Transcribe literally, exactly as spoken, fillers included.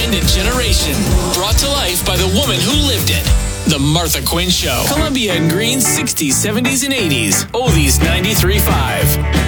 Kind and Generation. Brought to life by the woman who lived it. The Martha Quinn Show. Columbia and Green's sixties, seventies, and eighties. Oldies ninety-three point five.